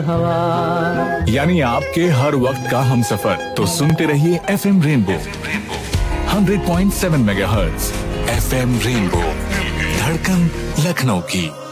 हवा। यानी आपके हर वक्त का हम सफर। तो सुनते रहिए FM rainbow 100.7 megahertz. FM rainbow, धड़कन लखनऊ की।